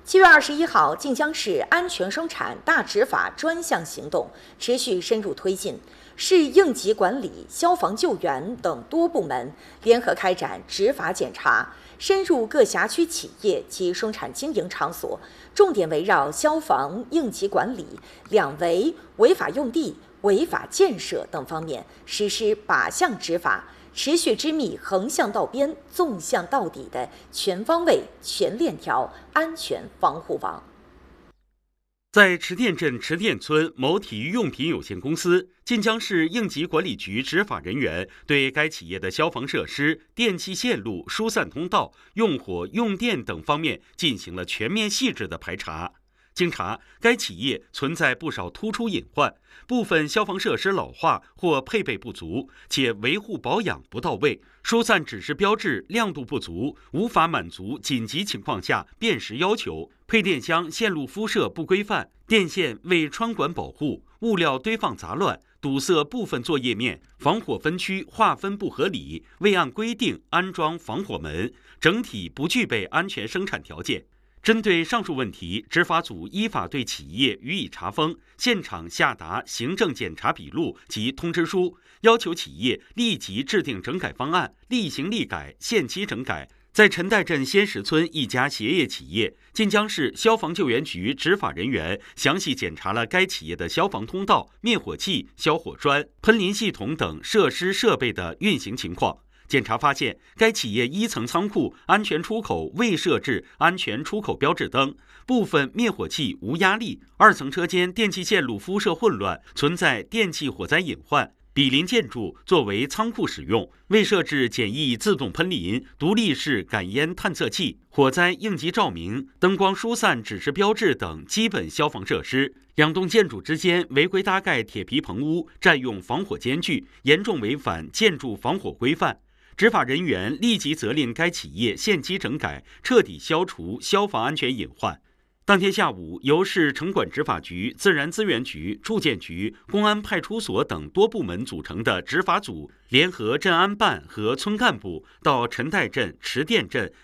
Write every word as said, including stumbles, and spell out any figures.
七月二十一号，晋江市安全生产大执法专项行动持续深入推进，市应急管理、消防救援等多部门联合开展执法检查，深入各辖区企业及生产经营场所，重点围绕消防、应急管理、两违、违法用地、违法建设等方面实施靶向执法，持续织密横向到边、纵向到底的全方位、全链条安全防护网。 在池店镇池店村某体育用品有限公司，晋江市应急管理局执法人员对该企业的消防设施、电气线路、疏散通道、用火、用电等方面进行了全面细致的排查。经查，该企业存在不少突出隐患，部分消防设施老化或配备不足，且维护保养不到位，疏散指示标志亮度不足，无法满足紧急情况下辨识要求，配电箱线路敷设不规范，电线未穿管保护，物料堆放杂乱，堵塞部分作业面，防火分区划分不合理，未按规定安装防火门，整体不具备安全生产条件。针对上述问题，执法组依法对企业予以查封，现场下达行政检查笔录及通知书，要求企业立即制定整改方案，立行立改，限期整改。在陈代镇仙石村一家鞋业企业，晋江市消防救援局执法人员详细检查了该企业的消防通道、灭火器、消火栓、喷淋系统等设施设备的运行情况。检查发现，该企业一层仓库安全出口未设置安全出口标志灯，部分灭火器无压力；二层车间电气线路敷设混乱，存在电气火灾隐患；毗邻建筑作为仓库使用，未设置简易自动喷淋、独立式感烟探测器、火灾应急照明、灯光疏散指示标志等基本消防设施。两栋建筑之间违规搭盖铁皮棚屋，占用防火间距，严重违反建筑防火规范。执法人员立即责令该企业限期整改，彻底消除消防安全隐患。当天下午，由市城管执法局、自然资源局、住建局、公安派出所等多部门组成的执法组，联合镇安办和村干部到陈代镇、池店镇